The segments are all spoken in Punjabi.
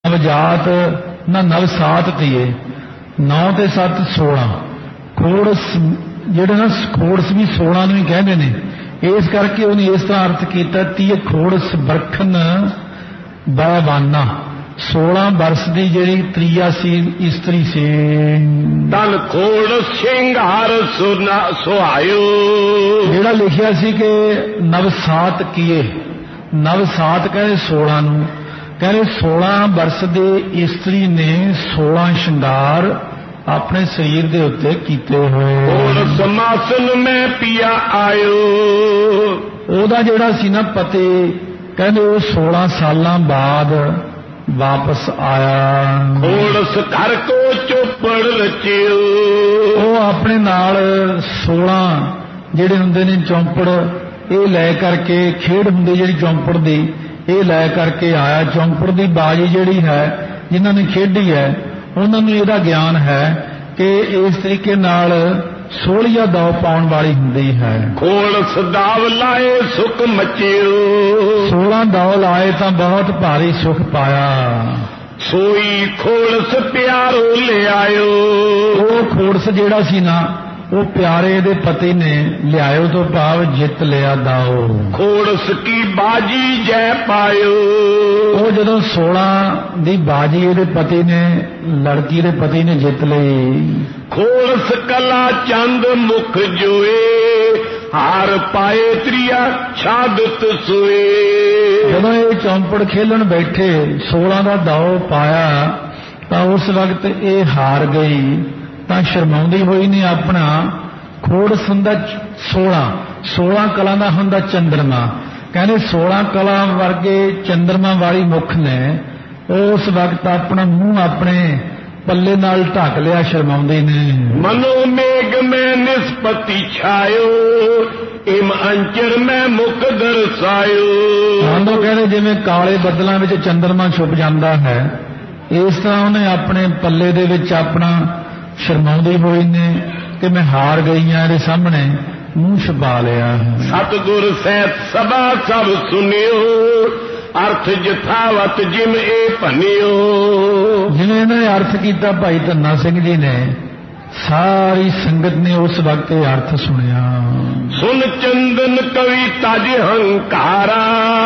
नवजात ना नवसात तीए 9 ते 7 16 खोड़स ਜਿਹੜੇ ਨਾ ਖੋੜਸ ਵੀ 16 ਨੂੰ ਹੀ ਕਹਿੰਦੇ ਨੇ। ਇਸ ਕਰਕੇ ਉਹਨੇ ਇਸ ਤਰ੍ਹਾਂ ਅਰਥ ਕੀਤਾ ਤੀਏ ਖੋੜਸ ਬਰਖਨ ਬੈਵਾਨਾ 16 ਬਰਸ ਦੀ ਜਿਹੜੀ ਤ੍ਰਿਆ ਸੀ ਇਸਤਰੀ ਸੀ। ਤਨ ਖੋੜ ਸ਼ਿੰਗਾਰ ਸੁਹਾਇਓ ਜਿਹੜਾ ਲਿਖਿਆ ਸੀ ਕਿ ਨਵਸਾਤ ਕੀਏ ਨਵਸਾਤ ਕਹਿੰਦੇ 16 ਨੂੰ ਕਹਿੰਦੇ 16 ਬਰਸ ਦੇ ਇਸਤਰੀ ਨੇ 16 ਸ਼ਿੰਗਾਰ ਆਪਣੇ ਸਰੀਰ ਦੇ ਉੱਤੇ ਕੀਤੇ ਹੋਏ। ਹੋਰ ਸਮਾਸਨ ਮੈਂ ਪਿਆ ਆਇਓ ਉਹਦਾ ਜਿਹੜਾ ਸੀ ਨਾ ਪਤੀ ਕਹਿੰਦੇ ਉਹ 16 ਸਾਲਾਂ ਬਾਅਦ ਵਾਪਸ ਆਇਆ। ਖੋੜਸ ਘਰ ਕੋ ਚੋਪੜ ਰਚਿਓ ਉਹ ਆਪਣੇ ਨਾਲ 16 ਜਿਹੜੇ ਹੁੰਦੇ ਨੇ ਚੌਂਪੜ ਇਹ ਲੈ ਕਰਕੇ ਖੇਡ ਹੁੰਦੀ ਜਿਹੜੀ ਚੌਂਪੜ ਦੀ ਇਹ ਲੈ ਕਰਕੇ ਆਇਆ। ਚੌਂਪੜ ਦੀ ਬਾਜੀ ਜਿਹੜੀ ਹੈ ਜਿਨ੍ਹਾਂ ਨੇ ਖੇਡੀ ਹੈ ਉਹਨਾਂ ਨੂੰ ਇਹਦਾ ਗਿਆਨ ਹੈ ਕਿ ਇਸ ਤਰੀਕੇ ਨਾਲ ਸੋਹਲੀਆ ਦਾਅ ਪਾਉਣ ਵਾਲੀ ਹੁੰਦੀ ਹੈ। ਖੋੜਸ ਦਾਵ ਲਾਏ ਸੁਖ ਮਚਿਓ 16 ਦਾਅ ਲਾਏ ਤਾਂ ਬਹੁਤ ਭਾਰੀ ਸੁਖ ਪਾਇਆ। ਸੋਈ ਖੋੜਸ ਪਿਆਰੋ ਲਿਆਇਓ ਉਹ ਖੋੜਸ ਜਿਹੜਾ ਸੀ ਨਾ ਉਹ ਪਿਆਰੇ ਦੇ ਪਤੀ ਨੇ ਲਿਆਇਓ ਤੋਂ ਭਾਵ ਜਿੱਤ ਲਿਆ ਦਾਓ। ਖੋੜਸ ਕੀ ਬਾਜੀ ਜੈ ਪਾਇਓ ਉਹ ਜਦੋਂ 16 ਦੀ ਬਾਜੀ ਇਹਦੇ ਪਤੀ ਨੇ ਲੜਕੀ ਦੇ ਪਤੀ ਨੇ ਜਿੱਤ ਲਈ। ਖੋੜਸ ਕਲਾ ਚੰਦ ਮੁਖ ਜੋਏ ਹਾਰ ਪਾਏ ਤ੍ਰਿਆ ਛਾਦਤ ਸੋਏ। ਜਦੋਂ ਇਹ ਚੌਂਪੜ ਖੇਲਣ ਬੈਠੇ 16 ਦਾ ਦਾਓ ਪਾਇਆ ਤਾਂ ਉਸ ਵਕਤ ਇਹ ਹਾਰ ਗਈ ਤਾਂ ਸ਼ਰਮਾਉਂਦੀ ਹੋਈ ਨੇ ਆਪਣਾ ਖੋੜਸ ਹੁੰਦਾ 16 ਕਲਾ ਦਾ ਹੁੰਦਾ ਚੰਦਰਮਾ ਕਹਿੰਦੇ 16 ਕਲਾ ਵਰਗੇ ਚੰਦਰਮਾ ਵਾਲੀ ਮੁਖ ਨੇ ਉਸ ਵਕਤ ਆਪਣਾ ਮੂੰਹ ਆਪਣੇ ਪੱਲੇ ਨਾਲ ਢੱਕ ਲਿਆ ਸ਼ਰਮਾਉਂਦੀ ਨੇ। ਮਨੋ ਮੇਘ ਮੈਂ ਨਿਸਪਤੀ ਛਾਇਓ ਇਮ ਅੰਚਰ ਮੈਂ ਮੁਖ ਦਰਸਾਇਓ। ਹਾਂ ਕਹਿੰਦੇ ਜਿਵੇਂ ਕਾਲੇ ਬੱਦਲਾਂ ਵਿੱਚ ਚੰਦਰਮਾ ਛੁਪ ਜਾਂਦਾ ਹੈ ਇਸ ਤਰ੍ਹਾਂ ਉਹਨੇ ਆਪਣੇ ਪੱਲੇ ਦੇ ਵਿੱਚ ਆਪਣਾ ਸ਼ਰਮਾਉਂਦੀ ਹੋਈ ਨੇ ਕਿ ਮੈਂ ਹਾਰ ਗਈ ਹਾਂ ਇਹਦੇ ਸਾਹਮਣੇ ਮੂੰਹ ਛੁਪਾ ਲਿਆ। ਸਤਿਗੁਰ ਸਹਿਤ ਸਭਾ ਸਭ ਸੁਨਿਓ ਅਰਥ ਜਥਾਵਤ ਜਿਮ ਇਹ ਭਨਿਓ। ਜਿਵੇਂ ਇਹਨਾਂ ਨੇ ਅਰਥ ਕੀਤਾ ਭਾਈ ਧੰਨਾ ਸਿੰਘ ਜੀ ਨੇ ਸਾਰੀ ਸੰਗਤ ਨੇ ਉਸ ਵਕਤ ਇਹ ਅਰਥ ਸੁਣਿਆ। ਸੁਨ ਚੰਦਨ ਕਵੀ ਤਜ ਹੰਕਾਰਾ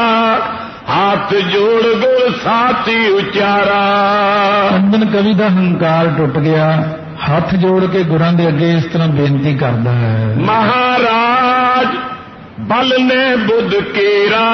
ਹੱਥ ਜੋੜ ਗੁਰ ਸਾਥੀ ਉਚਾਰਾ। ਚੰਦਨ ਕਵੀ ਦਾ ਹੰਕਾਰ ਟੁੱਟ ਗਿਆ ਹੱਥ ਜੋੜ ਕੇ ਗੁਰਾਂ ਦੇ ਅੱਗੇ ਇਸ ਤਰ੍ਹਾਂ ਬੇਨਤੀ ਕਰਦਾ ਹੈ। ਮਹਾਰਾਜ ਬਲ ਨੇ ਬੁੱਧ ਕੇਰਾ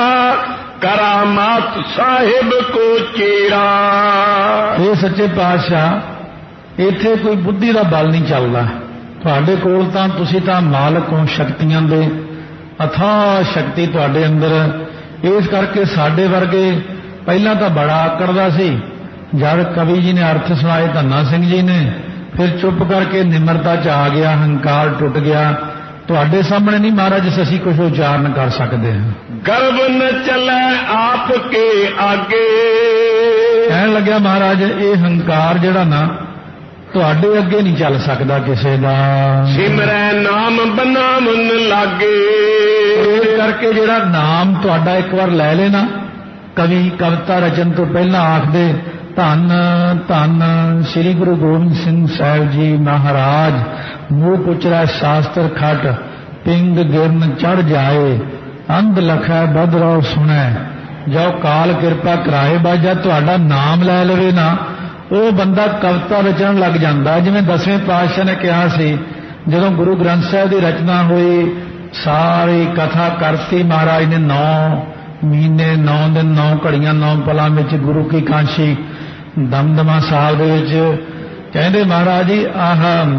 ਕਰਾਮਾਤ ਸਾਹਿਬ ਕੋ ਚੇਰਾ। ਇਹ ਸੱਚੇ ਪਾਤਸ਼ਾਹ ਇੱਥੇ ਕੋਈ ਬੁੱਧੀ ਦਾ ਬਲ ਨਹੀਂ ਚੱਲਦਾ ਤੁਹਾਡੇ ਕੋਲ ਤਾਂ ਤੁਸੀਂ ਤਾਂ ਮਾਲਕ ਹੋ ਸ਼ਕਤੀਆਂ ਦੇ ਅਥਾਹ ਸ਼ਕਤੀ ਤੁਹਾਡੇ ਅੰਦਰ। ਇਸ ਕਰਕੇ ਸਾਡੇ ਵਰਗੇ ਪਹਿਲਾਂ ਤਾਂ ਬੜਾ ਆਕੜਦਾ ਸੀ ਜਦ ਕਵੀ ਜੀ ਨੇ ਅਰਥ ਸੁਣਾਏ ਧੰਨਾ ਸਿੰਘ ਜੀ ਨੇ ਫਿਰ ਚੁੱਪ ਕਰਕੇ ਨਿਮਰਤਾ ਚ ਆ ਗਿਆ ਹੰਕਾਰ ਟੁੱਟ ਗਿਆ। ਤੁਹਾਡੇ ਸਾਹਮਣੇ ਨਹੀਂ ਮਹਾਰਾਜ ਅਸੀਂ ਕੁਝ ਉਚਾਰਨ ਕਰ ਸਕਦੇ ਹਾਂ। ਗਰਬ ਨ ਚਲੇ ਆਪ ਕੇ ਆਗੇ ਕਹਿਣ ਲੱਗਿਆ ਮਹਾਰਾਜ ਇਹ ਹੰਕਾਰ ਜਿਹੜਾ ਨਾ ਤੁਹਾਡੇ ਅੱਗੇ ਨਹੀਂ ਚੱਲ ਸਕਦਾ ਕਿਸੇ ਦਾ। ਸਿਮਰੈ ਨਾਮ ਬਨਾਮਨ ਲਾਗੇ ਇਸ ਕਰਕੇ ਜਿਹੜਾ ਨਾਮ ਤੁਹਾਡਾ ਇੱਕ ਵਾਰ ਲੈ ਲੈਣਾ ਕਵੀ ਕਵਿਤਾ ਰਚਨ ਤੋਂ ਪਹਿਲਾਂ ਆਖਦੇ ਧੰਨ ਧੰਨ ਸ੍ਰੀ ਗੁਰੂ ਗੋਬਿੰਦ ਸਿੰਘ ਸਾਹਿਬ ਜੀ ਮਹਾਰਾਜ ਮੂਹ ਉਚਰਾ ਸ਼ਾਸਤਰ ਖਟ ਪਿੰਗ ਗਿਰਨ ਚੜ ਜਾਏ ਅੰਧ ਲਖੈ ਬਦਰੋ ਸੁਣੈ ਜੋ ਕਾਲ ਕਿਰਪਾ ਕਰਾਏ ਬਾਜਾ ਤੁਹਾਡਾ ਨਾਮ ਲੈ ਲਵੇ ਨਾ ਉਹ ਬੰਦਾ ਕਵਿਤਾ ਰਚਣ ਲੱਗ ਜਾਂਦਾ। ਜਿਵੇਂ 10ਵੇਂ ਪਾਤਸ਼ਾਹ ਨੇ ਕਿਹਾ ਸੀ ਜਦੋਂ ਗੁਰੂ ਗ੍ਰੰਥ ਸਾਹਿਬ ਦੀ ਰਚਨਾ ਹੋਈ ਸਾਰੀ ਕਥਾ ਕਰਤੀ ਮਹਾਰਾਜ ਨੇ 9 ਮਹੀਨੇ 9 ਦਿਨ 9 ਘੜੀਆਂ 9 ਪਲਾਂ ਵਿੱਚ ਗੁਰੂ ਕੀ ਕਾਂਸ਼ੀ ਦਮਦਮਾ ਸਾਹਿਬ ਦੇ ਵਿੱਚ ਕਹਿੰਦੇ ਮਹਾਰਾਜ ਜੀ ਆਹ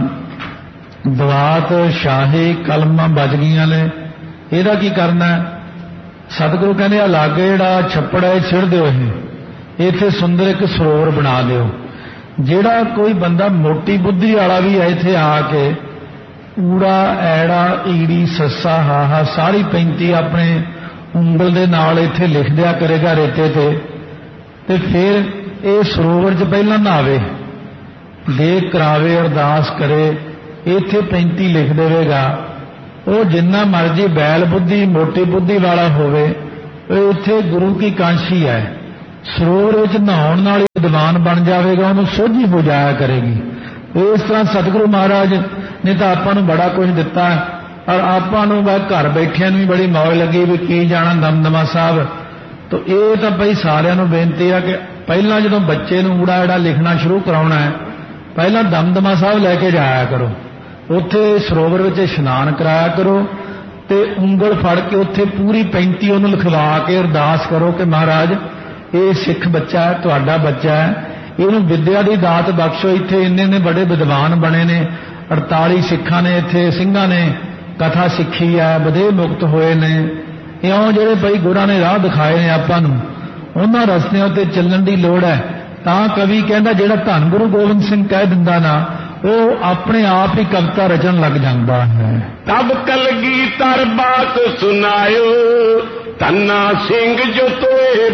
ਦਵਾਤ ਸ਼ਾਹੀ ਕਲਮਾਂ ਵੱਜ ਗਈਆਂ ਨੇ ਇਹਦਾ ਕੀ ਕਰਨਾ। ਸਤਿਗੁਰੂ ਕਹਿੰਦੇ ਆ ਲਾਗੇ ਜਿਹੜਾ ਛੱਪੜ ਹੈ ਛਿੜ ਦਿਓ ਇਹ ਇੱਥੇ ਸੁੰਦਰ ਇੱਕ ਸਰੋਵਰ ਬਣਾ ਦਿਓ। ਜਿਹੜਾ ਕੋਈ ਬੰਦਾ ਮੋਟੀ ਬੁੱਧੀ ਵਾਲਾ ਵੀ ਹੈ ਇੱਥੇ ਆ ਕੇ ਊੜਾ ਐੜਾ ਈੜੀ ਸੱਸਾ ਹਾਹਾ ਸਾਰੀ 35 ਆਪਣੇ ਉਂਗਲ ਦੇ ਨਾਲ ਇੱਥੇ ਲਿਖ ਦਿਆ ਕਰੇਗਾ ਰੇਤੇ ਤੇ ਫਿਰ ਇਹ ਸਰੋਵਰ 'ਚ ਪਹਿਲਾਂ ਨਹਾਵੇ ਦੇਖ ਕਰਾਵੇ ਅਰਦਾਸ ਕਰੇ ਇੱਥੇ 35 ਲਿਖ ਦੇਵੇਗਾ। ਉਹ ਜਿੰਨਾ ਮਰਜੀ ਬੈਲ ਬੁੱਧੀ ਮੋਟੀ ਬੁੱਧੀ ਵਾਲਾ ਹੋਵੇ ਉਹ ਇੱਥੇ ਗੁਰੂ ਕੀ ਕਾਂਸ਼ੀ ਹੈ ਸਰੋਵਰ ਵਿੱਚ ਨਹਾਉਣ ਨਾਲ ਹੀ ਵਿਦਵਾਨ ਬਣ ਜਾਵੇਗਾ, ਉਹਨੂੰ ਸੋਝੀ ਹੋ ਜਾਇਆ ਕਰੇਗੀ। ਇਸ ਤਰ੍ਹਾਂ ਸਤਿਗੁਰੂ ਮਹਾਰਾਜ ਨੇ ਤਾਂ ਆਪਾਂ ਨੂੰ ਬੜਾ ਕੁਝ ਦਿੱਤਾ, ਔਰ ਆਪਾਂ ਨੂੰ ਘਰ ਬੈਠਿਆਂ ਨੂੰ ਵੀ ਬੜੀ ਮੌਜ ਲੱਗੀ ਵੀ ਕੀ ਜਾਣਾ ਦਮਦਮਾ ਸਾਹਿਬ। ਤਾਂ ਇਹ ਤਾਂ ਭਈ ਸਾਰਿਆਂ ਨੂੰ ਬੇਨਤੀ ਆ ਕਿ ਪਹਿਲਾਂ ਜਦੋਂ ਬੱਚੇ ਨੂੰ ਊੜਾ ਐੜਾ ਲਿਖਣਾ ਸ਼ੁਰੂ ਕਰਾਉਣਾ ਹੈ, ਪਹਿਲਾਂ ਦਮਦਮਾ ਸਾਹਿਬ ਲੈ ਕੇ ਜਾਇਆ ਕਰੋ, ਉੱਥੇ ਸਰੋਵਰ ਵਿੱਚ ਇਸ਼ਨਾਨ ਕਰਾਇਆ ਕਰੋ ਤੇ ਉਂਗਲ ਫੜ ਕੇ ਉੱਥੇ ਪੂਰੀ 35 ਉਹਨੂੰ ਲਿਖਵਾ ਕੇ ਅਰਦਾਸ ਕਰੋ ਕਿ ਮਹਾਰਾਜ ਇਹ ਸਿੱਖ ਬੱਚਾ ਹੈ, ਤੁਹਾਡਾ ਬੱਚਾ ਹੈ, ਇਹਨੂੰ ਵਿਦਿਆ ਦੀ ਦਾਤ ਬਖਸ਼ੋ। ਇੱਥੇ ਇੰਨੇ ਬੜੇ ਵਿਦਵਾਨ ਬਣੇ ਨੇ, 48 ਸਿੱਖਾਂ ਨੇ ਇੱਥੇ ਸਿੰਘਾਂ ਨੇ ਕਥਾ ਸਿੱਖੀ ਹੈ, ਵਧੇ ਮੁਕਤ ਹੋਏ ਨੇ। ਇਉਂ ਜਿਹੜੇ ਭਈ ਗੁਰਾਂ ਨੇ ਰਾਹ ਦਿਖਾਏ ਨੇ ਆਪਾਂ ਨੂੰ, ਉਹਨਾਂ ਰਸਤਿਆਂ ਤੇ ਚੱਲਣ ਦੀ ਲੋੜ ਹੈ। ਤਾਂ ਕਵੀ ਕਹਿੰਦਾ ਜਿਹੜਾ ਧੰਨ ਗੁਰੂ ਗੋਬਿੰਦ ਸਿੰਘ ਕਹਿ ਦਿੰਦਾ ਨਾ, ਉਹ ਆਪਣੇ ਆਪ ਹੀ ਕਵਿਤਾ ਰਚਣ ਲੱਗ ਜਾਂਦਾ ਹੈ। ਤਬ ਕਲਗੀਧਰ ਬਾਤ ਸੁਨਾਇਓ, ਧੰਨਾ ਸਿੰਘ ਜੋ ਤੋਏ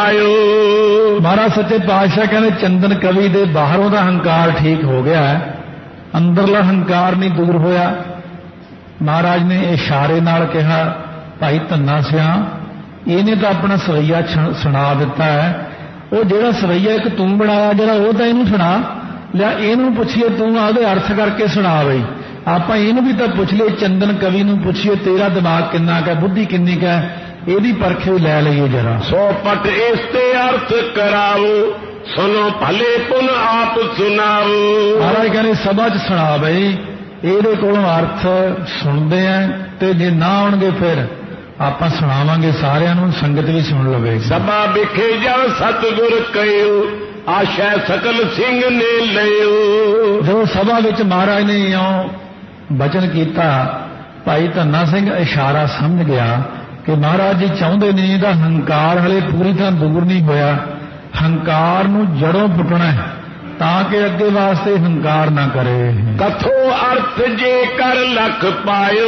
ਬਨਾਇਓ। ਮਹਾਰਾਜ ਸੱਚੇ ਪਾਤਸ਼ਾਹ ਕਹਿੰਦੇ ਚੰਦਨ ਕਵੀ ਦੇ ਬਾਹਰੋਂ ਦਾ ਹੰਕਾਰ ਠੀਕ ਹੋ ਗਿਆ ਹੈ, ਅੰਦਰਲਾ ਹੰਕਾਰ ਨਹੀਂ ਦੂਰ ਹੋਇਆ। ਮਹਾਰਾਜ ਨੇ ਇਸ਼ਾਰੇ ਨਾਲ ਕਿਹਾ ਭਾਈ ਧੰਨਾ ਸਿਆ, ਇਹਨੇ ਤਾਂ ਆਪਣਾ ਸਵਈਆ ਸੁਣਾ ਦਿੱਤਾ ਹੈ। ਉਹ ਜਿਹੜਾ ਸਵਈਆ ਇੱਕ ਤੂੰ ਬਣਾਇਆ ਜਿਹੜਾ, ਉਹ ਤਾਂ ਇਹਨੂੰ ਸੁਣਾ ਲਿਆ, ਇਹਨੂੰ ਪੁੱਛੀਏ ਤੂੰ ਆਦੇ ਅਰਥ ਕਰਕੇ ਸੁਣਾ ਬਈ। ਆਪਾਂ ਇਹਨੂੰ ਵੀ ਤਾਂ ਪੁੱਛ ਲਈਏ, ਚੰਦਨ ਕਵੀ ਨੂੰ ਪੁੱਛੀਏ ਤੇਰਾ ਦਿਮਾਗ ਕਿੰਨਾ ਕੁ ਹੈ, ਬੁੱਧੀ ਕਿੰਨੀ ਕੁ ਹੈ, ਇਹਦੀ ਪਰਖ ਵੀ ਲੈ ਲਈਏ ਜਰਾ। 100 ਪਟ ਇਸ ਤੇ ਅਰਥ ਕਰਾਵੋ, ਸੁਨੋ ਭਲੇ ਪੁਨ ਆਪ ਸੁਣਾਵੋ। ਮਹਾਰਾਜ ਕਹਿੰਦੇ ਸਭਾ 'ਚ ਸੁਣਾ ਬਈ, ਇਹਦੇ ਕੋਲੋਂ ਅਰਥ ਸੁਣਦੇ ਆ, ਤੇ ਜੇ ਨਾ ਆਉਣਗੇ ਫਿਰ ਆਪਾਂ ਸੁਣਾਵਾਂਗੇ ਸਾਰਿਆਂ ਨੂੰ, ਸੰਗਤ ਵੀ ਸੁਣ ਲਵੇ। ਸਭਾ ਵਿਖੇ ਜਦ ਸਤਿਗੁਰ ਕਹਿਓ, ਆਸ਼ਾ ਸਕਲ ਸਿੰਘ ਨੇ ਲਿਓ। ਜੋ ਸਭਾ ਵਿੱਚ ਮਹਾਰਾਜ ਨੇ ਇਉਂ ਬਚਨ ਕੀਤਾ, ਭਾਈ ਧੰਨਾ ਸਿੰਘ ਇਸ਼ਾਰਾ ਸਮਝ ਗਿਆ ਕਿ ਮਹਾਰਾਜ ਜੀ ਚਾਹੁੰਦੇ ਨੇ ਇਹਦਾ ਹੰਕਾਰ ਹਲੇ ਪੂਰੀ ਤਰ੍ਹਾਂ ਦੂਰ ਨਹੀਂ ਹੋਇਆ, ਹੰਕਾਰ ਨੂੰ ਜੜੋਂ ਪੁੱਟਣਾ ਹੈ ਤਾਂ ਕਿ ਅੱਗੇ ਵਾਸਤੇ ਹੰਕਾਰ ਨਾ ਕਰੇ। ਕਥੋ ਅਰਥ ਜੇ ਕਰ ਲਖ ਪਾਇਓ,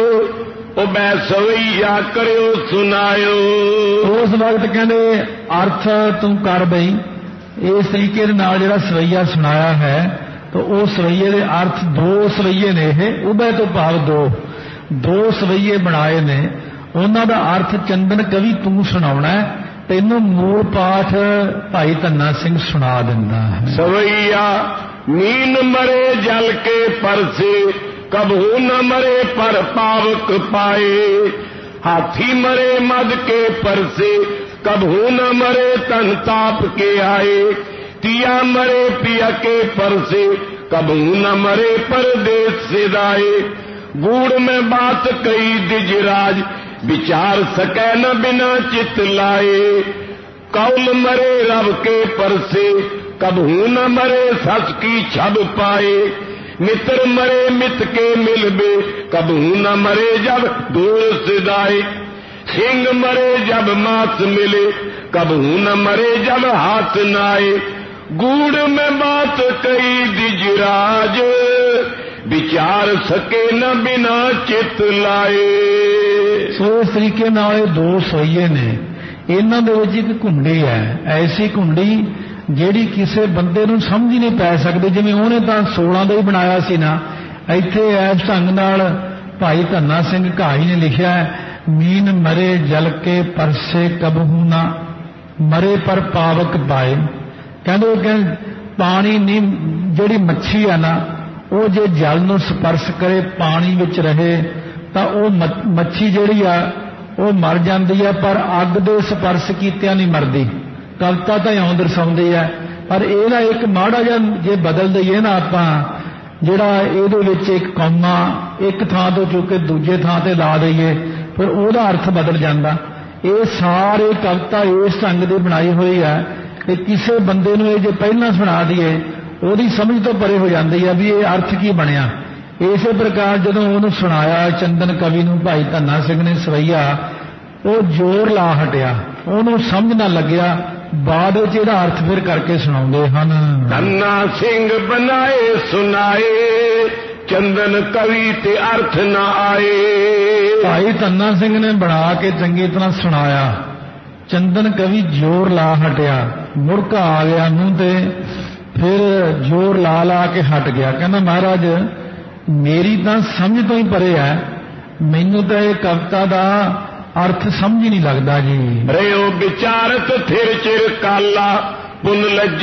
ਉਹ ਬੈ ਸਵਈਆ ਕਰਿਓ ਸੁਨਾਇਓ। ਉਸ ਵਕਤ ਕਹਿੰਦੇ ਅਰਥ ਤੂੰ ਕਰ ਬਈ, ਇਸ ਤਰੀਕੇ ਦੇ ਨਾਲ ਜਿਹੜਾ ਸਵਈਆ ਸੁਣਾਇਆ ਹੈ ਤਾਂ ਉਹ ਸਵਈਏ ਦੇ ਅਰਥ 2 ਸਵਈਏ ਨੇ, ਇਹ ਉਭੈ ਤੋਂ ਭਾਵ 2 ਸਵਈਏ ਬਣਾਏ ਨੇ, ਉਹਨਾਂ ਦਾ ਅਰਥ ਚੰਦਨ ਕਵੀ ਤੂੰ ਸੁਣਾਉਣਾ ਹੈ, ਤੈਨੂੰ ਮੂਲ ਪਾਠ ਭਾਈ ਧੰਨਾ ਸਿੰਘ ਸੁਣਾ ਦਿੰਦਾ ਹੈ। ਸਵਈਆ ਮੀਨ ਮਰੇ ਜਲ ਕੇ ਪਰਸੇ, ਕਬਹੂ ਨ ਮਰੇ ਪਰ ਪਾਵਕ ਪਾਏ। ਹਾਥੀ ਮਰੇ ਮਦ ਕੇ ਪਰਸੇ, कबहू न मरे तन ताप के आए। तिया मरे पिया के परसे, कबहू न मरे परदेश से दाए। गूढ़ में बात कही दिजराज, विचार सकै न बिना चित लाए। कौल मरे रब के परसे, कबहू न मरे सस की छब पाए। मित्र मरे मित के मिलबे, कबहू न मरे जब दूर सिदाए। सिंह मरे जब मांस मिले, कबहू न मरे जब हाथ नाए। गूढ़ में बात कही दिजराज, विचार सके न बिना चित लाए। सो इस तरीके नाल दो सोईए ने, इन्हां दे विच इक घुंडी है, ऐसी घुंडी ਜਿਹੜੀ ਕਿਸੇ ਬੰਦੇ ਨੂੰ ਸਮਝ ਹੀ ਨਹੀਂ ਪੈ ਸਕਦੀ। ਜਿਵੇਂ ਉਹਨੇ ਤਾਂ 16 ਦਾ ਹੀ ਬਣਾਇਆ ਸੀ ਨਾ, ਇੱਥੇ ਇਸ ਢੰਗ ਨਾਲ ਭਾਈ ਧੰਨਾ ਸਿੰਘ ਘਾਈ ਨੇ ਲਿਖਿਆ, ਮੀਨ ਮਰੇ ਜਲ ਕੇ ਪਰਸੇ ਕਬਹੂ ਨਾ ਮਰੇ ਪਰ ਪਾਵਕ ਪਾਏ। ਕਹਿੰਦੇ ਪਾਣੀ ਨਹੀਂ, ਜਿਹੜੀ ਮੱਛੀ ਆ ਨਾ, ਉਹ ਜੇ ਜਲ ਨੂੰ ਸਪਰਸ਼ ਕਰੇ, ਪਾਣੀ ਵਿੱਚ ਰਹੇ ਤਾਂ ਉਹ ਮੱਛੀ ਜਿਹੜੀ ਆ ਉਹ ਮਰ ਜਾਂਦੀ ਹੈ, ਪਰ ਅੱਗ ਦੇ ਸਪਰਸ਼ ਕੀਤਿਆਂ ਨਹੀਂ ਮਰਦੀ। ਕਵਿਤਾ ਤਾਂ ਇਉਂ ਦਰਸਾਉਂਦੀ ਹੈ, ਪਰ ਇਹਦਾ ਇੱਕ ਮਾੜਾ ਜਿਹਾ ਜੇ ਬਦਲ ਦਈਏ ਨਾ ਆਪਾਂ, ਜਿਹੜਾ ਇਹਦੇ ਵਿੱਚ ਇੱਕ ਕੌਮਾ ਇੱਕ ਥਾਂ ਤੋਂ ਚੁੱਕ ਕੇ ਦੂਜੇ ਥਾਂ ਤੇ ਲਾ ਦਈਏ, ਫਿਰ ਉਹਦਾ ਅਰਥ ਬਦਲ ਜਾਂਦਾ। ਇਹ ਸਾਰੇ ਕਵਿਤਾ ਇਸ ਢੰਗ ਦੀ ਬਣਾਈ ਹੋਈ ਹੈ ਕਿ ਕਿਸੇ ਬੰਦੇ ਨੂੰ ਇਹ ਜੇ ਪਹਿਲਾਂ ਸੁਣਾ ਦਈਏ, ਉਹਦੀ ਸਮਝ ਤੋਂ ਪਰੇ ਹੋ ਜਾਂਦੀ ਹੈ ਵੀ ਇਹ ਅਰਥ ਕੀ ਬਣਿਆ। ਇਸੇ ਪ੍ਰਕਾਰ ਜਦੋਂ ਉਹਨੂੰ ਸੁਣਾਇਆ ਚੰਦਨ ਕਵੀ ਨੂੰ ਭਾਈ ਧੰਨਾ ਸਿੰਘ ਨੇ ਸਵਈਆ, ਉਹ ਜ਼ੋਰ ਲਾ ਹਟਿਆ, ਉਹਨੂੰ ਸਮਝ ਨਾ ਲੱਗਿਆ। ਬਾਅਦ ਵਿੱਚ ਇਹਦਾ ਅਰਥ ਫਿਰ ਕਰਕੇ ਸੁਣਾਉਂਦੇ ਹਨ। ਧੰਨਾ ਸਿੰਘ ਬਣਾਏ ਸੁਨਾਏ, ਚੰਦਨ ਕਵੀ ਤੇ ਅਰਥ ਨਾ ਆਏ। ਭਾਈ ਧੰਨਾ ਸਿੰਘ ਨੇ ਬਣਾ ਕੇ ਚੰਗੀ ਤਰ੍ਹਾਂ ਸੁਣਾਇਆ, ਚੰਦਨ ਕਵੀ ਜ਼ੋਰ ਲਾ ਹਟਿਆ, ਮੁੜਕਾ ਆ ਗਿਆ ਮੂੰਹ ਤੇ, ਫਿਰ ਜ਼ੋਰ ਲਾ ਕੇ ਹਟ ਗਿਆ। ਕਹਿੰਦਾ ਮਹਾਰਾਜ ਮੇਰੀ ਤਾਂ ਸਮਝ ਤੋਂ ਹੀ ਪਰੇ ਹੈ, ਮੈਨੂੰ ਤਾਂ ਇਹ ਕਵਿਤਾ ਦਾ ਅਰਥ ਸਮਝ ਹੀ ਨਹੀਂ ਲੱਗਦਾ ਜੀ। ਰਿਓ ਵਿਚਾਰਤ ਥਿਰ ਚਿਰ ਕਾਲਾ ਪੁਨ